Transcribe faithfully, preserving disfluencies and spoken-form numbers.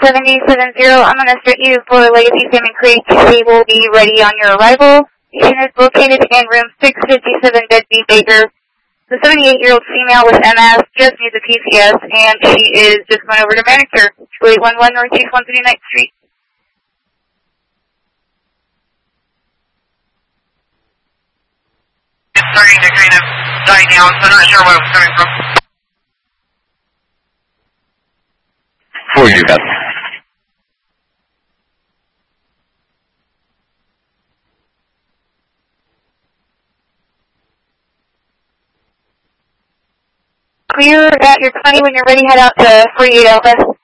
seventy seven zero, I'm going to start you for Legacy Salmon Creek. They will be ready on your arrival. The unit is located in room six fifty-seven, Deadbeat Baker. The seventy-eight-year-old female with M S just needs a P C S, and she is just going over to Manicure, two eight one one Northeast one thirty-ninth Street. It's starting to kind of die down, so I'm not sure where it was coming from. For you, guys. Clear at your twenty when you're ready, head out to forty-eight Alpha.